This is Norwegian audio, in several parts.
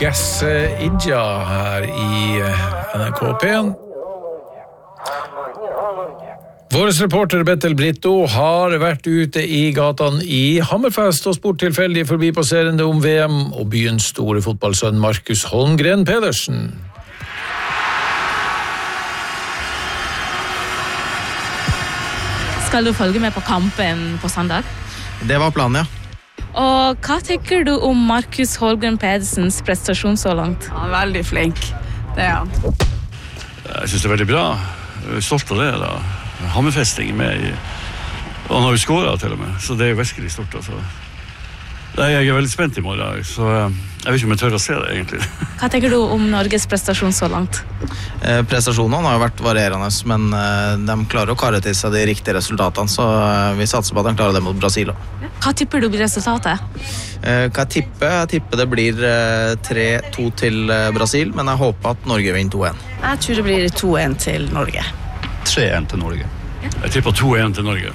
Guess Idja her i NRK P1. Våres reporter Bettel Britto har vært ute i gatene i Hammerfest og spurt tilfeldige forbipasserende om VM og byens store fotballsønn Markus Holmgren Pedersen. Skal du følge med på kampen på søndag? Det var planen, ja. Og hva tenker du om Markus Holmgren Pedersens prestasjon så langt? Han er veldig flink, det er han. Jeg synes det er veldig bra. Jeg er stolt av det da. Hammerfesting med i... Og han har jo skåret til og med, så det er jo virkelig stort altså. Jeg er veldig spent i morgen, så jeg vet ikke om jeg tør å se det egentlig. Hva tenker du om Norges prestasjon så langt? Prestasjonene har jo vært varierende, men de klarer å kare til seg de riktige resultatene, så vi satser på at de klarer det mot Brasil. Hva tipper du blir resultatet? Hva jeg tipper? Jeg tipper det blir 3-2 til Brasil, men jeg håper at Norge vinner 2-1. Jeg tror det blir 2-1 til Norge. 3-1 til Norge. Jeg tipper 2-1 til Norge.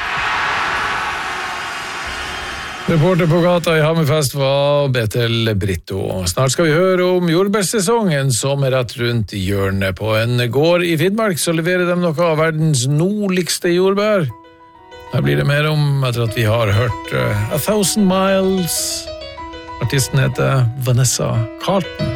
Reporter på gata i Hammerfest var Bettel Britto. Snart skal vi høre om jordbærsesongen som er rett rundt hjørnet. På en gård i Finnmark så leverer de noe av verdens nordligste jordbær. Her blir det mer om etter at vi har hørt A Thousand Miles. Artisten heter Vanessa Carlton.